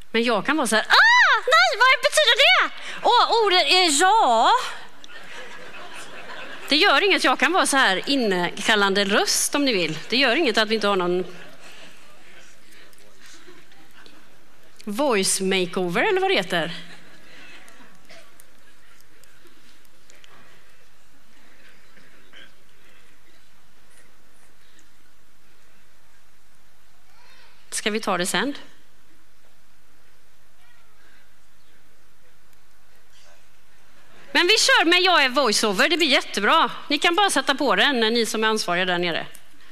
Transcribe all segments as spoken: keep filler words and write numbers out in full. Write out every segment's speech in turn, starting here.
Men jag kan vara så här, ah, nej, vad betyder det? Åh, ordet är ja. Det gör inget, jag kan vara så här inkallande röst om ni vill. Det gör inget att vi inte har någon voice makeover eller vad det heter. Ska vi ta det sen? Men vi kör med jag är voiceover, det blir jättebra. Ni kan bara sätta på den, ni som är ansvariga där nere.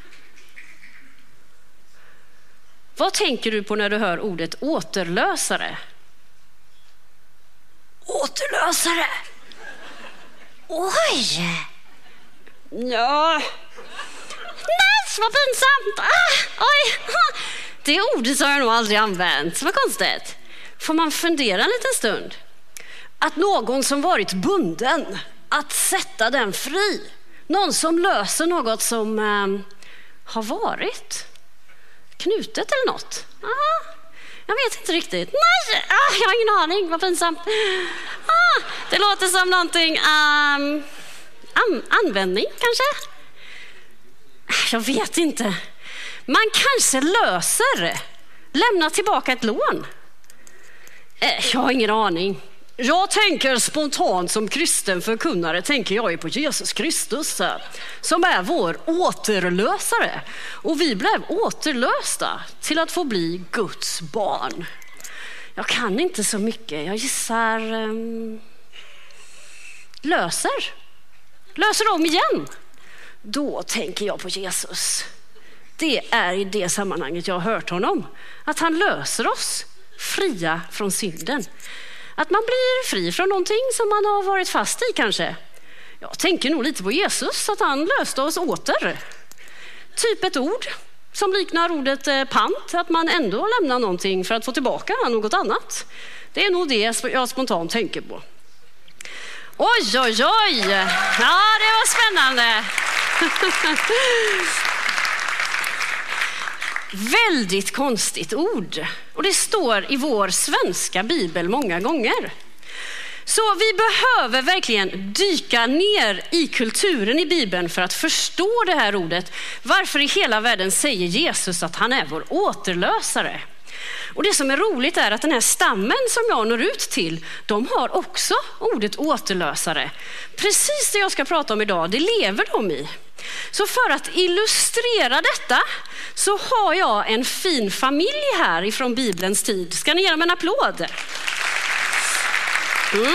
Vad tänker du på när du hör ordet återlösare? Återlösare? Oj! Ja. Nej, vad pinsamt! Ah, oj! Det ordet har jag nog aldrig använt. Vad konstigt. Får man fundera en liten stund? Att någon som varit bunden, att sätta den fri. Någon som löser något som eh, har varit knutet eller något. Ah, jag vet inte riktigt. Nej, ah, jag har ingen aning. Vad pinsamt. Ah, det låter som någonting um, an- användning kanske. Jag vet inte. Man kanske löser. Lämna tillbaka ett lån. Eh, jag har ingen aning. Jag tänker spontant som kristen förkunnare tänker jag ju på Jesus Kristus som är vår återlösare. Och vi blev återlösta till att få bli Guds barn. Jag kan inte så mycket. Jag gissar um, löser. Löser om igen. Då tänker jag på Jesus. Det är i det sammanhanget jag har hört honom. Att han löser oss fria från synden. Att man blir fri från någonting som man har varit fast i kanske. Jag tänker nog lite på Jesus, att han löste oss åter. Typ ett ord som liknar ordet pant, att man ändå lämnar någonting för att få tillbaka något annat. Det är nog det jag spontant tänker på. Oj, oj, oj! Ja, det var spännande. Väldigt konstigt ord. Och det står i vår svenska bibel många gånger. Så vi behöver verkligen dyka ner i kulturen i Bibeln för att förstå det här ordet. Varför i hela världen säger Jesus att han är vår återlösare? Och det som är roligt är att den här stammen som jag når ut till, de har också ordet återlösare. Precis det jag ska prata om idag, det lever de i. Så för att illustrera detta så har jag en fin familj här ifrån Bibelns tid. Ska ni ge dem en applåd? Mm.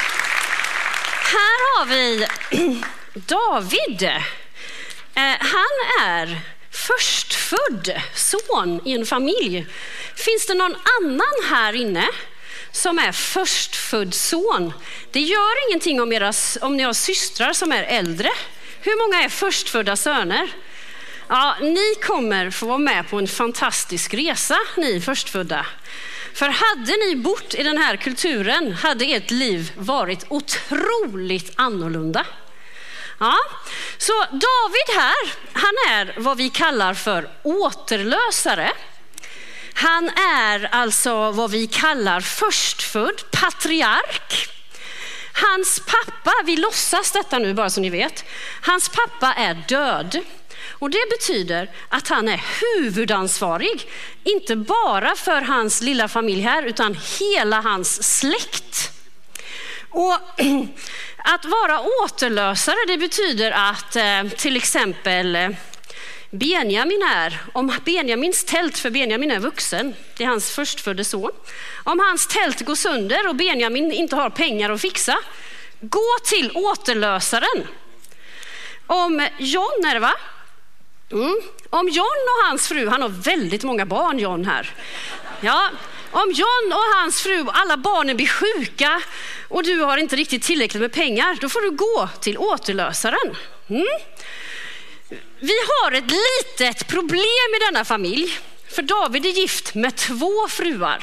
Här har vi David. Eh, han är förstfödd son i en familj. Finns det någon annan här inne som är förstfödd son? Det gör ingenting om, era, om ni har systrar som är äldre. Hur många är förstfödda söner? Ja, ni kommer få vara med på en fantastisk resa, ni förstfödda. För hade ni bott i den här kulturen hade ert liv varit otroligt annorlunda. Ja, så David här, han är vad vi kallar för återlösare. Han är alltså vad vi kallar förstfödd patriark. Hans pappa, vi låtsas detta nu bara så ni vet. Hans pappa är död. Och det betyder att han är huvudansvarig. Inte bara för hans lilla familj här utan hela hans släkt. Och att vara återlösare det betyder att eh, till exempel eh, Benjamin här, om Benjamins tält, för Benjamin är vuxen, det är hans förstfödde son. Om hans tält går sönder och Benjamin inte har pengar att fixa, gå till återlösaren. Om John är det va? Mm. Om John och hans fru, han har väldigt många barn John här. Ja, om John och hans fru, alla barnen blir sjuka och du har inte riktigt tillräckligt med pengar, då får du gå till återlösaren. Mm. Vi har ett litet problem i denna familj, för David är gift med två fruar.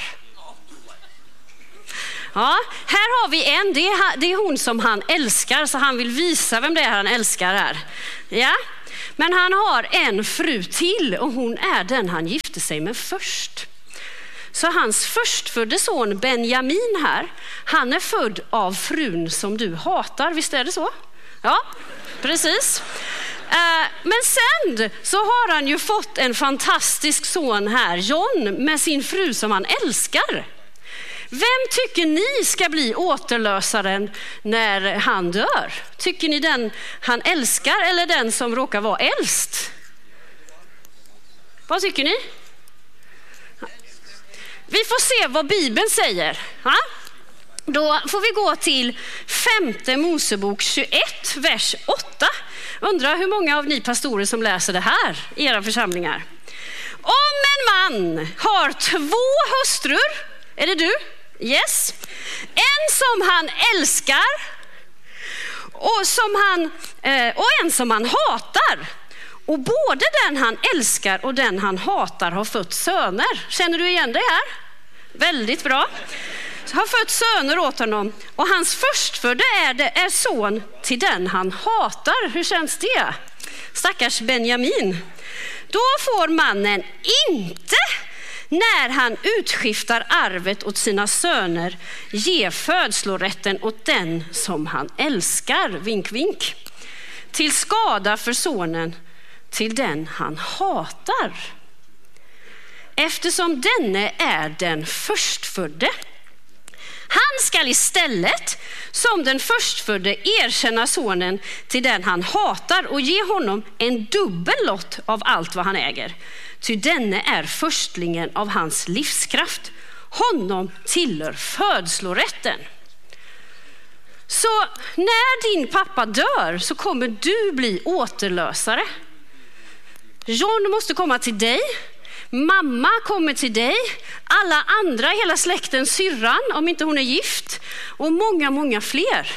Ja, här har vi en, det är, det är hon som han älskar, så han vill visa vem det är han älskar här. Ja, men han har en fru till och hon är den han gifte sig med först. Så hans förstfödde son Benjamin här, han är född av frun som du hatar, visst är det så? Ja, precis. Men sen så har han ju fått en fantastisk son här, John, med sin fru som han älskar. Vem tycker ni ska bli återlösaren när han dör? Tycker ni den han älskar eller den som råkar vara äldst? Vad tycker ni? Vi får se vad Bibeln säger. Ja? Då får vi gå till femte Mosebok tjugoett, vers åtta. Undrar hur många av ni pastorer som läser det här i era församlingar. Om en man har två hustrur, är det du? Yes. En som han älskar och, som han, eh, och en som han hatar. Och både den han älskar och den han hatar har fött söner. Känner du igen det här? Väldigt bra. Har fött söner åt honom. Och hans förstfödde är, det, är son till den han hatar. Hur känns det? Stackars Benjamin. Då får mannen inte, när han utskiftar arvet åt sina söner, ge födslorätten åt den som han älskar. Vink, vink. Till skada för sonen till den han hatar. Eftersom denne är den förstfödde. Han ska istället som den förstfödde erkänna sonen till den han hatar och ge honom en dubbel lott av allt vad han äger. Ty denne är förstlingen av hans livskraft. Honom tillhör födslorätten. Så när din pappa dör så kommer du bli återlösare. John måste komma till dig. Mamma kommer till dig. Alla andra, hela släkten, syrran, om inte hon är gift. Och många, många fler.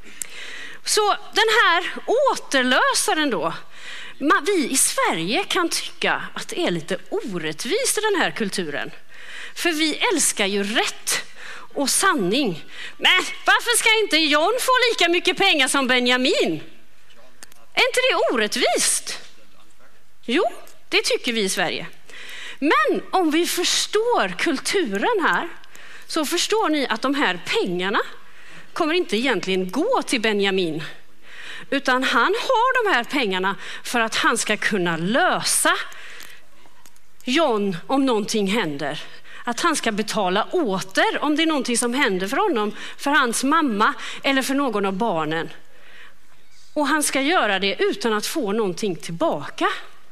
Så den här återlösaren då. Vi i Sverige kan tycka att det är lite orättvist i den här kulturen. För vi älskar ju rätt och sanning. Men varför ska inte John få lika mycket pengar som Benjamin? Är inte det orättvist? Jo, det tycker vi i Sverige. Men om vi förstår kulturen här så förstår ni att de här pengarna kommer inte egentligen gå till Benjamin. Utan han har de här pengarna för att han ska kunna lösa John om någonting händer. Att han ska betala åter om det är någonting som händer för honom, för hans mamma eller för någon av barnen. Och han ska göra det utan att få någonting tillbaka.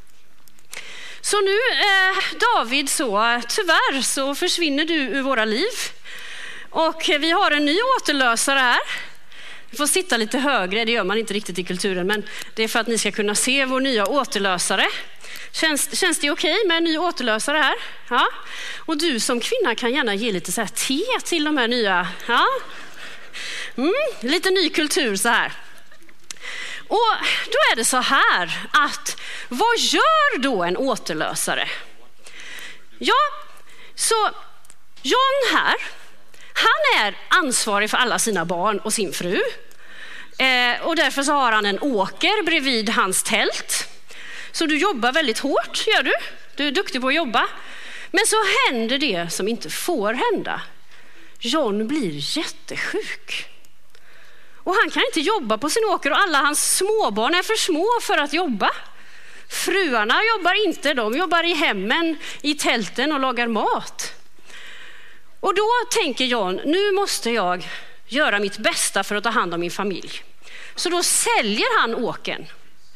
Så nu eh, David, så tyvärr så försvinner du ur våra liv. Och vi har en ny återlösare här. Vi får sitta lite högre, det gör man inte riktigt i kulturen, men det är för att ni ska kunna se vår nya återlösare. Känns, känns det okej med en ny återlösare här? Ja. Och du som kvinna kan gärna ge lite så här te till de här nya. Ja. Mm, lite ny kultur så här. Och då är det så här att vad gör då en återlösare? Ja, så John här, han är ansvarig för alla sina barn och sin fru. Eh, och därför så har han en åker bredvid hans tält. Så du jobbar väldigt hårt, gör du. Du är duktig på att jobba. Men så händer det som inte får hända. John blir jättesjuk. Och han kan inte jobba på sin åker och alla hans småbarn är för små för att jobba. Fruarna jobbar inte, de jobbar i hemmen, i tälten och lagar mat. Och då tänker John, nu måste jag göra mitt bästa för att ta hand om min familj. Så då säljer han åkern.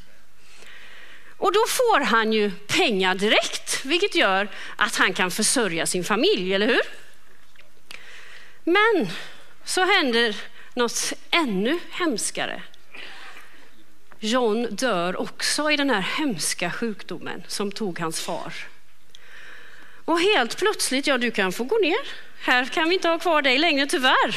Och då får han ju pengar direkt, vilket gör att han kan försörja sin familj, eller hur? Men så händer något ännu hemskare. John dör också i den här hemska sjukdomen som tog hans far. Och helt plötsligt, ja du kan få gå ner. Här kan vi inte ha kvar dig längre tyvärr.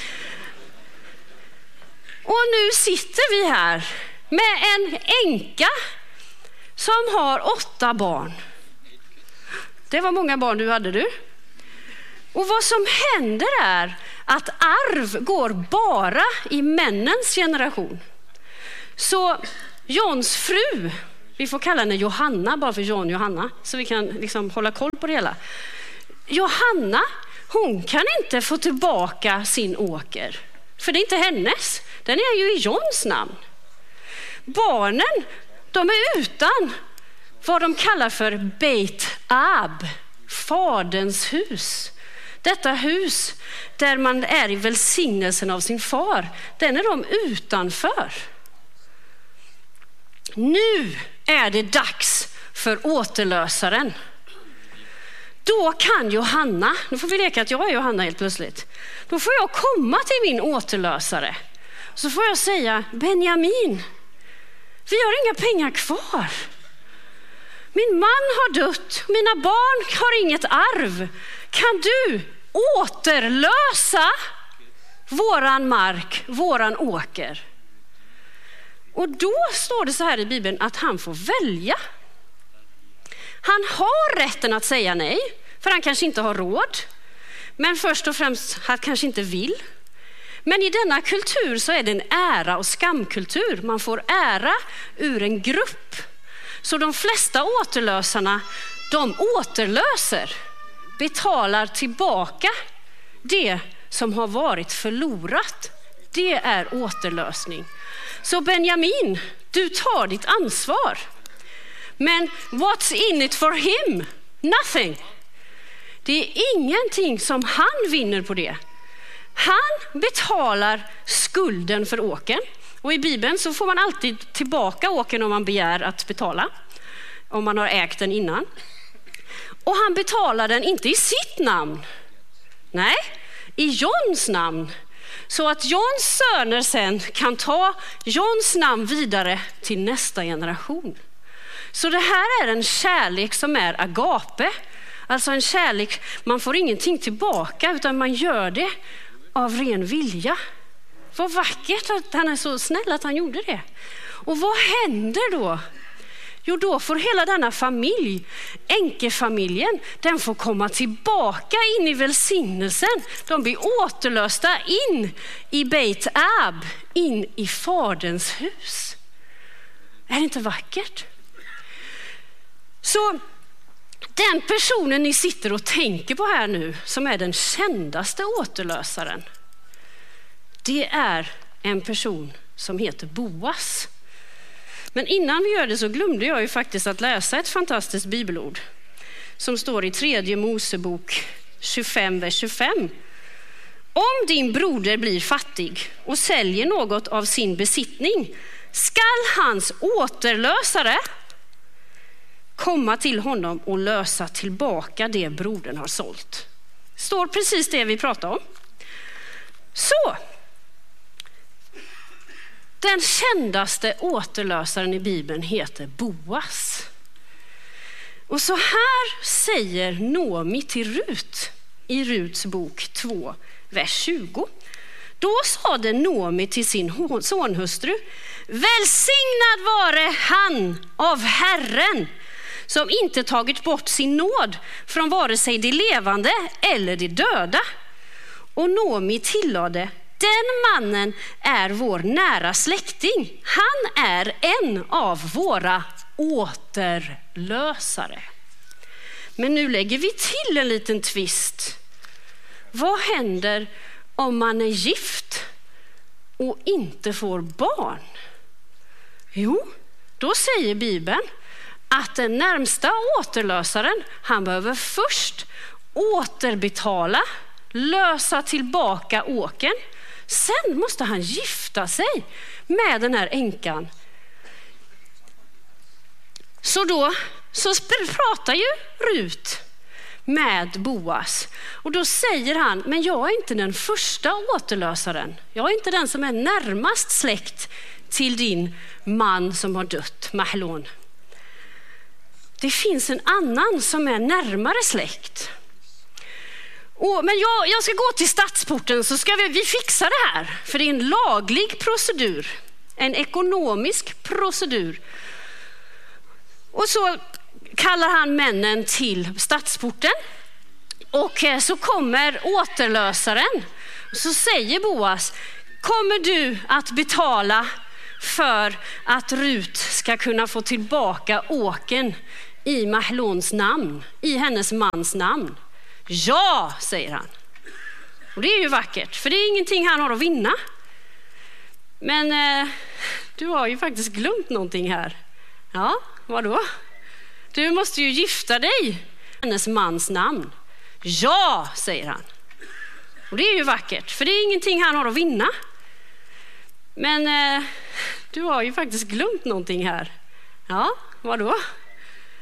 Och nu sitter vi här med en änka som har åtta barn. Det var många barn du hade du. Och vad som händer är att arv går bara i männens generation. Så Johns fru, vi får kalla henne Johanna bara för John Johanna, så vi kan liksom hålla koll på det hela. Johanna, hon kan inte få tillbaka sin åker. För det är inte hennes. Den är ju i Johns namn. Barnen, de är utan vad de kallar för Beit Ab, faderns hus. Detta hus där man är i välsignelsen av sin far, den är de utanför. Nu är det dags för återlösaren. Då kan Johanna, nu får vi leka att jag är Johanna helt plötsligt. Då får jag komma till min återlösare. Så får jag säga, Benjamin, vi har inga pengar kvar. Min man har dött, mina barn har inget arv. Kan du återlösa våran mark, våran åker? Och då står det så här i Bibeln att han får välja. Han har rätten att säga nej, för han kanske inte har råd. Men först och främst han kanske inte vill. Men i denna kultur så är det en ära och skamkultur. Man får ära ur en grupp. Så de flesta återlösarna, de återlöser, betalar tillbaka det som har varit förlorat. Det är återlösning. Så Benjamin, du tar ditt ansvar. Men what's in it for him? Nothing. Det är ingenting som han vinner på det. Han betalar skulden för åkern. Och i Bibeln så får man alltid tillbaka åkern om man begär att betala. Om man har ägt den innan. Och han betalar den inte i sitt namn. Nej, i Johns namn. Så att Johns söner sen kan ta Johns namn vidare till nästa generation. Så det här är en kärlek som är agape. Alltså en kärlek, man får ingenting tillbaka utan man gör det av ren vilja. Vad vackert att han är så snäll att han gjorde det. Och vad händer då? Jo, då får hela denna familj, änkefamiljen, den får komma tillbaka in i välsignelsen. De blir återlösta in i Beit Ab, in i faderns hus. Är det inte vackert? Så den personen ni sitter och tänker på här nu, som är den kändaste återlösaren, det är en person som heter Boas. Men innan vi gör det så glömde jag ju faktiskt att läsa ett fantastiskt bibelord som står i tredje Mosebok tjugofem, vers tjugofem. Om din broder blir fattig och säljer något av sin besittning, skall hans återlösare komma till honom och lösa tillbaka det brodern har sålt. Står precis det vi pratar om. Så den kändaste återlösaren i Bibeln heter Boas. Och så här säger Nomi till Rut i Ruts bok två, vers tjugo. Då sade Nomi till sin sonhustru: välsignad vare han av Herren, som inte tagit bort sin nåd från vare sig de levande eller de döda. Och Nomi tillade: den mannen är vår nära släkting. Han är en av våra återlösare. Men nu lägger vi till en liten twist. Vad händer om man är gift och inte får barn? Jo, då säger Bibeln att den närmsta återlösaren, han behöver först återbetala, lösa tillbaka åkern. Sen måste han gifta sig med den här änkan. Så då så pratar ju Rut med Boas. Och då säger han: men jag är inte den första återlösaren. Jag är inte den som är närmast släkt till din man som har dött, Mahlon. Det finns en annan som är närmare släkt. Och, men jag, jag ska gå till stadsporten, så ska vi, vi fixa det här. För det är en laglig procedur. En ekonomisk procedur. Och så kallar han männen till stadsporten. Och så kommer återlösaren. Så säger Boas: kommer du att betala för att Rut ska kunna få tillbaka åken i Mahlons namn, i hennes mans namn? Ja, säger han. Och det är ju vackert, för det är ingenting han har att vinna. Men eh, du har ju faktiskt glömt någonting här. Ja, vad då? Du måste ju gifta dig. Hennes mans namn. Ja, säger han. Och det är ju vackert, för det är ingenting han har att vinna. Men eh, du har ju faktiskt glömt någonting här. Ja, vad då?